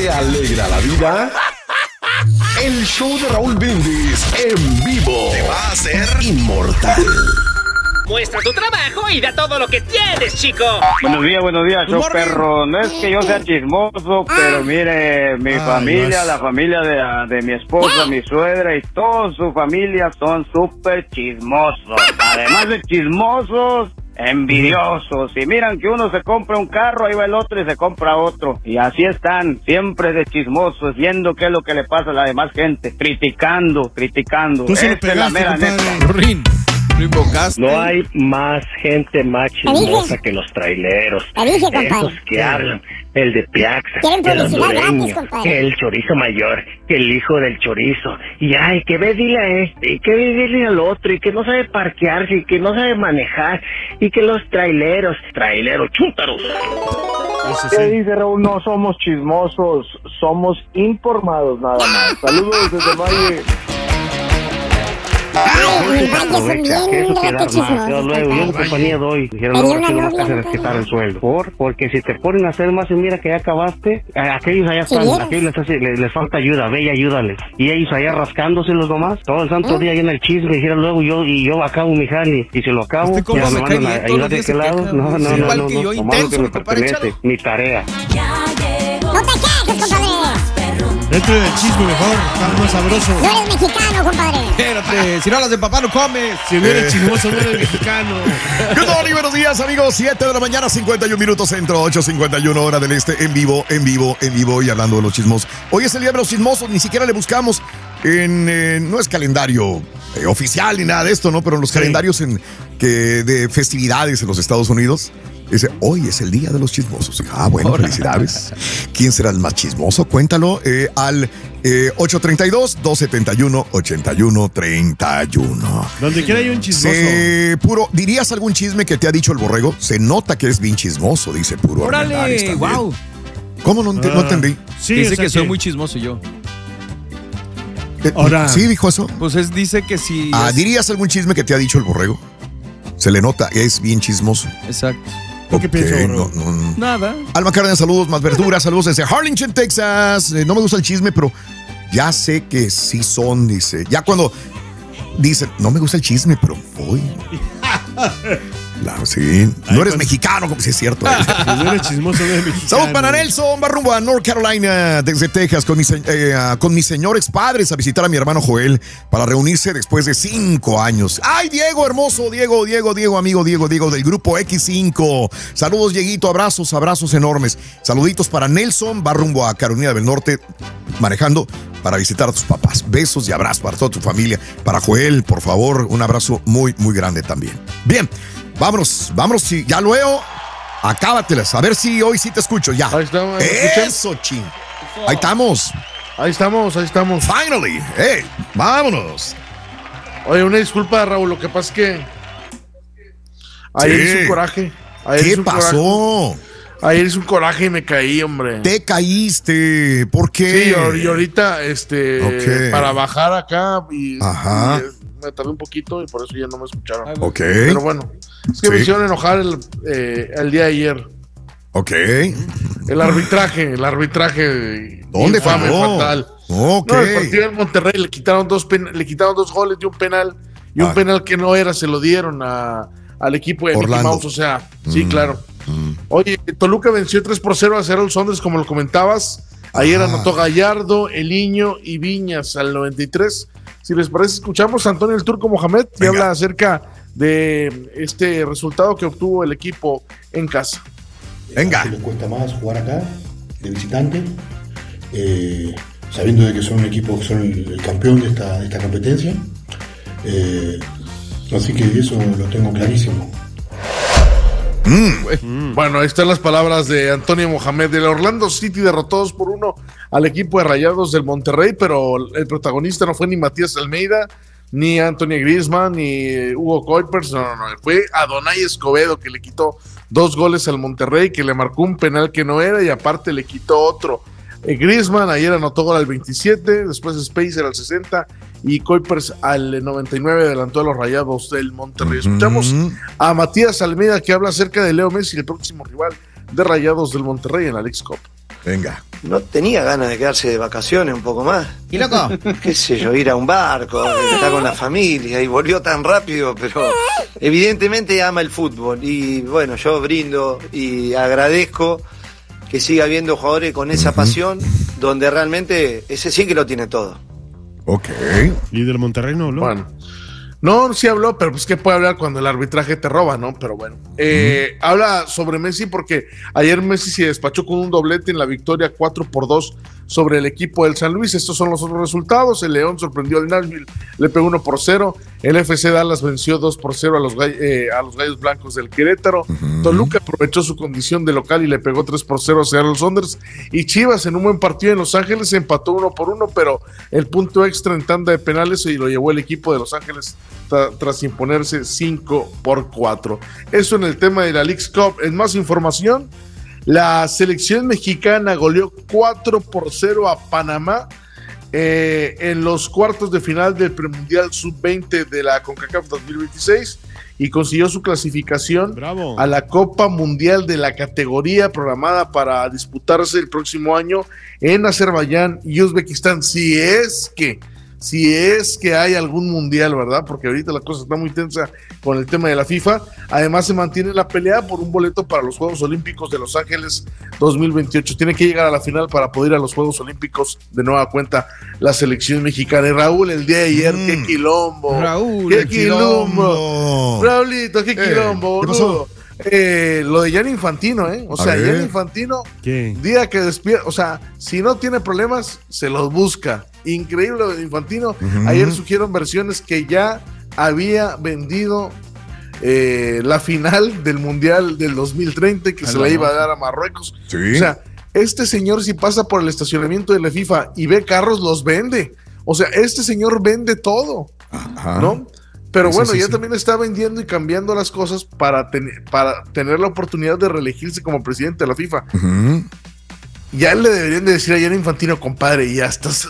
te alegra la vida? El show de Raúl Brindis en vivo te va a hacer inmortal. Muestra tu trabajo y da todo lo que tienes, chico. Buenos días, show perro. No es que yo sea chismoso, pero mire, mi familia, la familia de mi esposa, mi suegra y toda su familia son súper chismosos. Además de chismosos, envidiosos. Si miran que uno se compra un carro, ahí va el otro y se compra otro. Y así están, siempre de chismosos, viendo qué es lo que le pasa a la demás gente. Criticando. Esa es la mera neta. No hay más gente más chismosa que los traileros. Esos que hablan. El de Piaxa, el hondureño, el chorizo mayor, el hijo del chorizo. Y ay, que ve dile a este, y que ve dile al otro, y que no sabe parquearse, y que no sabe manejar, y que los traileros, chúntaros. ¿Qué dice Raúl? No somos chismosos, somos informados nada más. Saludos desde Valle. Luego yo en compañía doy, dijeron no vas a respetar el sueldo, porque si te ponen a hacer más y mira que ya acabaste, aquellos allá están, aquellos les falta ayuda, ve y ayúdales, y ellos allá rascándoselos nomás, todo el santo día ahí en el chisme, dijeron luego yo acabo mi jale, y si lo acabo, ya me mandan a ayudar de aquel lado, no, que me pertenece, mi tarea. No te quejes, compadre. Dentro del chisme mejor, está más sabroso. No eres mexicano, compadre. Espérate, si no hablas de papá no comes. Si no eres chismoso, no eres mexicano. Good morning, buenos días, amigos. 7 de la mañana, 51 minutos centro, 8:51 hora del este, en vivo, y hablando de los chismosos. Hoy es el día de los chismosos, ni siquiera le buscamos no es calendario oficial ni nada de esto, ¿no? Pero en los calendarios de festividades en los Estados Unidos, dice, hoy es el día de los chismosos. Bueno, felicidades. ¿Quién será el más chismoso? Cuéntalo al 832-271-8131. Donde quiera hay un chismoso. ¿Dirías algún chisme que te ha dicho el borrego? Se nota que es bien chismoso, dice Puro. ¡Órale! ¡Wow! ¿Cómo no entendí? Sí, dice que soy muy chismoso yo. ¿Sí dijo eso? Pues dice que sí. ¿Dirías algún chisme que te ha dicho el borrego? Se le nota, es bien chismoso. Exacto. ¿Qué piensas, no. Nada. Alma Cárdenas, saludos, más verduras, saludos desde Harlingen, Texas. No me gusta el chisme, pero ya sé que sí son, dice. Ya cuando dicen, no me gusta el chisme, pero voy. Claro, sí. No eres mexicano, como si es cierto. No eres chismoso, no eres mexicano. Saludos para Nelson, va rumbo a North Carolina, desde Texas, con mis señores padres a visitar a mi hermano Joel para reunirse después de 5 años. ¡Ay, Diego, hermoso! Diego, amigo Diego del grupo X5. Saludos, Dieguito, abrazos enormes. Saluditos para Nelson, va rumbo a Carolina del Norte, manejando para visitar a tus papás. Besos y abrazos para toda tu familia. Para Joel, por favor, un abrazo muy, muy grande también. Bien. Vámonos, si ya lo veo, acábatelas, a ver si hoy sí te escucho, ya. Ahí estamos. Eso, ching. Ahí estamos. Finally, vámonos. Oye, una disculpa, Raúl, lo que pasa es que ayer hice un coraje. ¿Qué pasó? Ayer hice un coraje y me caí, hombre. ¿Te caíste? ¿Por qué? Sí, y ahorita, para bajar acá y me tardé un poquito y por eso ya no me escucharon. Ok. Pero bueno, es que me hicieron enojar el día de ayer. Ok. El arbitraje. ¿Dónde falló? Fatal. Ok. No, el partido del Monterrey le quitaron dos goles y un penal. Y un penal que no era, se lo dieron al equipo de Orlando. Mickey Mouse. O sea, sí, claro. Oye, Toluca venció 3-0 a Seattle Sounders, como lo comentabas. Ayer anotó Gallardo, Eliño y Viñas al 93. Si les parece, escuchamos a Antonio el Turco Mohamed que habla acerca de este resultado que obtuvo el equipo en casa. Venga. Les cuesta más jugar acá, de visitante, sabiendo de que son un equipo que son el campeón de esta competencia. Así que eso lo tengo clarísimo. Bueno, ahí están las palabras de Antonio Mohamed. El Orlando City derrotó 2-1 al equipo de Rayados del Monterrey, pero el protagonista no fue ni Matías Almeida, ni Antonio Griezmann, ni Hugo Kuipers, no, fue Adonai Escobedo, que le quitó 2 goles al Monterrey, que le marcó un penal que no era y aparte le quitó otro. Griezmann ayer anotó gol al 27, después Spacer al 60 y Kuipers al 99 adelantó a los Rayados del Monterrey. Escuchamos a Matías Almeida que habla acerca de Leo Messi, el próximo rival de Rayados del Monterrey en la Leagues Cup. Venga. ¿No tenía ganas de quedarse de vacaciones un poco más? ¿Y loco? Qué sé yo, ir a un barco, estar con la familia, y volvió tan rápido, pero evidentemente ama el fútbol. Y bueno, yo brindo y agradezco que siga habiendo jugadores con esa pasión, donde realmente ese sí que lo tiene todo. Ok. ¿Y del Monterrey no habló? Bueno. No, sí habló, pero pues ¿qué puede hablar cuando el arbitraje te roba, no? Pero bueno. Habla sobre Messi porque ayer Messi se despachó con un doblete en la victoria 4-2 sobre el equipo del San Luis. Estos son los otros resultados. El León sorprendió al Nashville, le pegó 1-0. El FC Dallas venció 2-0 a los Gallos Blancos del Querétaro. Toluca aprovechó su condición de local y le pegó 3-0 a Seattle Sounders. Y Chivas en un buen partido en Los Ángeles empató 1-1, pero el punto extra en tanda de penales y lo llevó el equipo de Los Ángeles tras imponerse 5-4. Eso en el tema de la Leagues Cup. En más información, la selección mexicana goleó 4-0 a Panamá en los cuartos de final del premundial sub-20 de la CONCACAF 2026 y consiguió su clasificación a la Copa Mundial de la categoría programada para disputarse el próximo año en Azerbaiyán y Uzbekistán, si es que hay algún mundial, ¿verdad? Porque ahorita la cosa está muy tensa con el tema de la FIFA. Además se mantiene la pelea por un boleto para los Juegos Olímpicos de Los Ángeles 2028. Tiene que llegar a la final para poder ir a los Juegos Olímpicos de nueva cuenta la selección mexicana. Y Raúl, el día de ayer, qué quilombo. Raúl, qué quilombo. Raulito, qué quilombo, boludo. Lo de Gianni Infantino, o sea, Gianni Infantino, día que despierta, o sea, si no tiene problemas, se los busca. Increíble lo de Infantino. Ayer surgieron versiones que ya había vendido la final del Mundial del 2030 que se la iba a dar a Marruecos. O sea, este señor si pasa por el estacionamiento de la FIFA y ve carros, los vende. O sea, este señor vende todo, ¿no? Pero bueno, ya también está vendiendo y cambiando las cosas para tener la oportunidad de reelegirse como presidente de la FIFA. Ya le deberían de decir a Gianni Infantino, compadre, ya estás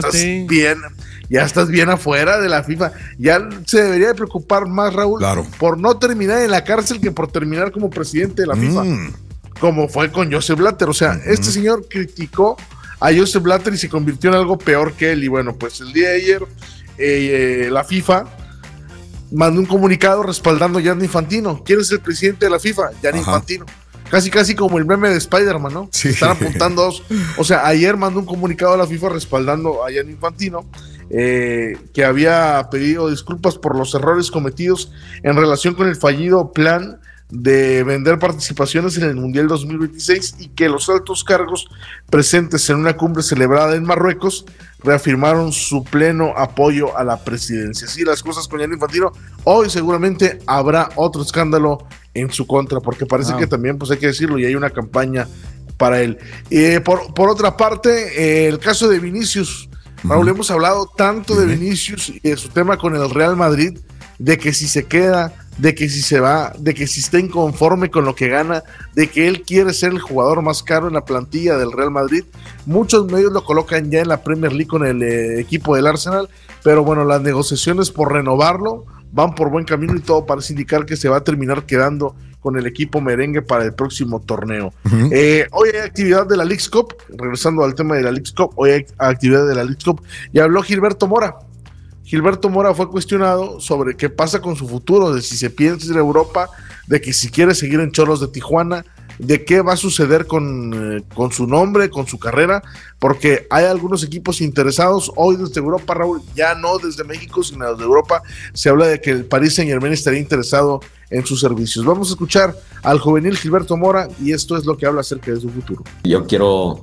bien afuera de la FIFA. Ya se debería de preocupar más, Raúl, por no terminar en la cárcel que por terminar como presidente de la FIFA, como fue con Joseph Blatter. O sea, este señor criticó a Joseph Blatter y se convirtió en algo peor que él. Y bueno, pues el día de ayer la FIFA mandó un comunicado respaldando a Gianni Infantino. ¿Quién es el presidente de la FIFA? Gianni Infantino. Casi como el meme de Spider-Man, ¿no? Sí. Están apuntando dos. O sea, ayer mandó un comunicado a la FIFA respaldando a Gianni Infantino, que había pedido disculpas por los errores cometidos en relación con el fallido plan de vender participaciones en el Mundial 2026 y que los altos cargos presentes en una cumbre celebrada en Marruecos reafirmaron su pleno apoyo a la presidencia. Así las cosas con Gianni Infantino. Hoy seguramente habrá otro escándalo en su contra, porque parece que también, pues hay que decirlo, y hay una campaña para él. Por otra parte, el caso de Vinicius. Raúl, hemos hablado tanto de Vinicius y de su tema con el Real Madrid, de que si se queda, de que si se va, de que si está inconforme con lo que gana, de que él quiere ser el jugador más caro en la plantilla del Real Madrid. Muchos medios lo colocan ya en la Premier League con el equipo del Arsenal, pero bueno, las negociaciones por renovarlo van por buen camino y todo parece indicar que se va a terminar quedando con el equipo merengue para el próximo torneo. Hoy hay actividad de la Leagues Cup, regresando al tema de la Leagues Cup, hoy hay actividad de la Leagues Cup y habló Gilberto Mora. Gilberto Mora fue cuestionado sobre qué pasa con su futuro, de si se piensa ir a Europa, de que si quiere seguir en Cholos de Tijuana, de qué va a suceder con su nombre, con su carrera, porque hay algunos equipos interesados hoy desde Europa, Raúl, ya no desde México, sino desde Europa. Se habla de que el Paris Saint-Germain estaría interesado en sus servicios. Vamos a escuchar al juvenil Gilberto Mora y esto es lo que habla acerca de su futuro. Yo quiero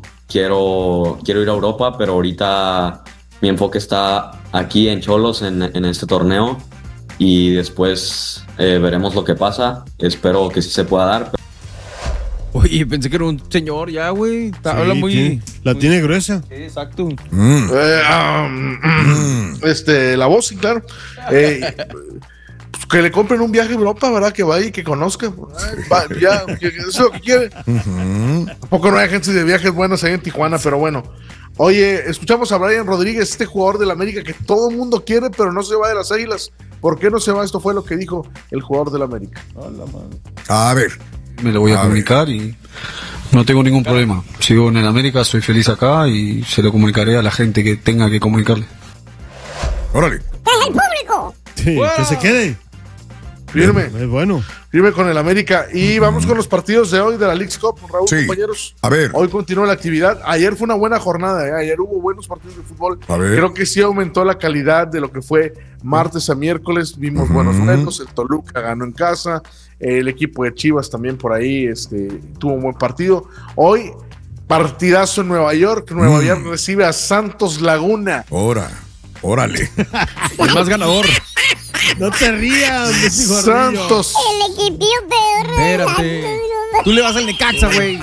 ir a Europa, pero ahorita mi enfoque está aquí en Cholos, en este torneo, y después veremos lo que pasa. Espero que sí se pueda dar. Oye, pensé que era un señor ya, güey. Sí, habla muy... La tiene gruesa. Sí, exacto. La voz, sí, claro. Pues que le compren un viaje a Europa, ¿verdad? Que vaya y que conozca. Ya, eso es lo que quiere. Tampoco no hay agencias de viajes buenas ahí en Tijuana, pero bueno. Oye, escuchamos a Brian Rodríguez, este jugador del América que todo el mundo quiere, pero no se va de las Águilas. ¿Por qué no se va? Esto fue lo que dijo el jugador del América. A ver. me lo voy a comunicar y no tengo ningún problema. Sigo en el América, soy feliz acá y se lo comunicaré a la gente que tenga que comunicarle. Órale. ¡Es el público! Sí, que se quede. Firme. Es bueno. Firme con el América. Y vamos con los partidos de hoy de la Leagues Cup, Raúl, Sí. compañeros. A ver. Hoy continúa la actividad. Ayer fue una buena jornada, ¿eh? Ayer hubo buenos partidos de fútbol. A ver. Creo que sí aumentó la calidad de lo que fue martes a miércoles. Vimos buenos duelos. El Toluca ganó en casa. El equipo de Chivas también por ahí tuvo un buen partido. Hoy, partidazo en Nueva York. Nueva York recibe a Santos Laguna. Órale. El más ganador. No te rías, Santos. El equipillo peor. Espérate. Tú le vas al Necaxa, güey.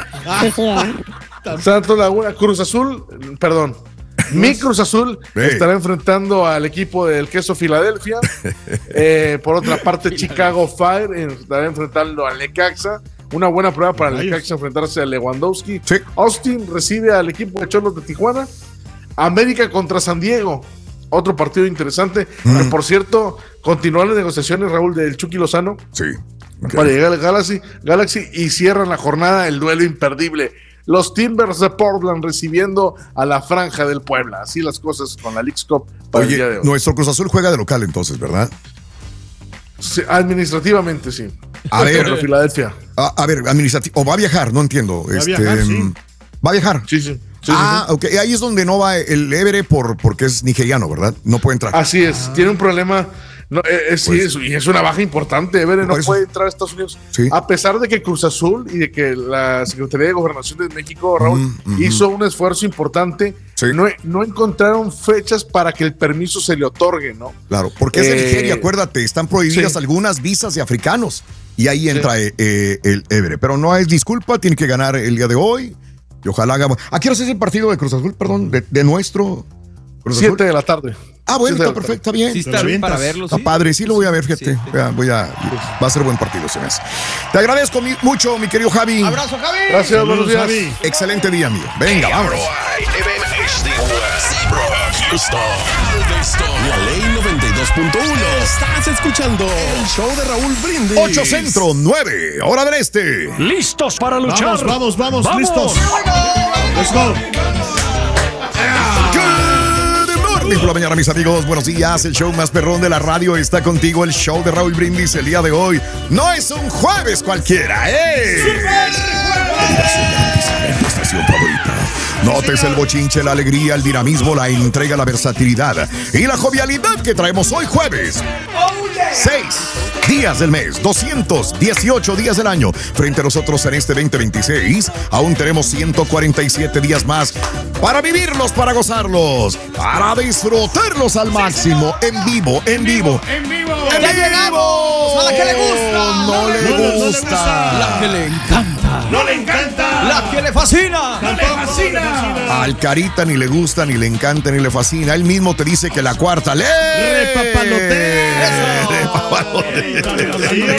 Santos Laguna, Cruz Azul, perdón. Mi Cruz Azul estará enfrentando al equipo del Queso Filadelfia. Por otra parte, Chicago Fire estará enfrentando al Necaxa. Una buena prueba para el Necaxa enfrentarse a Lewandowski. Sí. Austin recibe al equipo de Cholos de Tijuana. América contra San Diego. Otro partido interesante. Que, por cierto, continúan las negociaciones, Raúl, del Chucky Lozano. Sí. Para llegar al Galaxy y cierran la jornada el duelo imperdible. Los Timbers de Portland recibiendo a la Franja del Puebla. Así las cosas con la Leagues Cup para el día de hoy. Nuestro Cruz Azul juega de local entonces, ¿verdad? Sí, administrativamente sí. A ver. Contra Filadelfia. A ver, administrativo. O va a viajar, no entiendo. Va a viajar, sí. ¿Va a viajar? Sí. Ok. Ahí es donde no va el Évere porque es nigeriano, ¿verdad? No puede entrar. Así es. Tiene un problema. No, y es una baja importante. Évere no puede entrar a Estados Unidos. Sí. A pesar de que Cruz Azul y de que la Secretaría de Gobernación de México, Raúl, hizo un esfuerzo importante. Sí. No encontraron fechas para que el permiso se le otorgue, ¿no? Claro, porque es de Nigeria, acuérdate, están prohibidas algunas visas de africanos. Y ahí entra el Évere. Pero no es disculpa, tiene que ganar el día de hoy. Y ojalá hagamos. ¿A qué hora es el partido de Cruz Azul? Perdón, de nuestro Cruz Azul. 7 de la tarde. Ah, bueno, está perfecto, está bien. Sí, está bien para verlo. Está padre, sí lo voy a ver, fíjate. Sí. Va a ser buen partido, se me hace. Te agradezco mucho, mi querido Javi. Abrazo, Javi. Gracias, buenos días. Javi. Excelente día, amigo. Venga, vámonos. La ley 92.1. Estás escuchando el show de Raúl Brindis. 8 Centro, 9, hora del Este. Listos para luchar. Vamos, listos. Let's go. Por la mañana, mis amigos, buenos días. El show más perrón de la radio está contigo. El show de Raúl Brindis el día de hoy. No es un jueves cualquiera, estación favorita. Notes el bochinche, la alegría, el dinamismo, la entrega, la versatilidad y la jovialidad que traemos hoy jueves. 6 días del mes, 218 días del año. Frente a nosotros en este 2026, aún tenemos 147 días más para vivirlos, para gozarlos, para disfrutarlos al máximo, en vivo. ¡Ya llegamos! ¡A la que le gusta! No le gusta. La que le encanta. ¡No le encanta! ¡La que le fascina! ¡No le fascina! Al Carita ni le gusta, ni le encanta, ni le fascina. Él mismo te dice que la cuarta ley. ¡Repapalotea! ¡Repapalotea!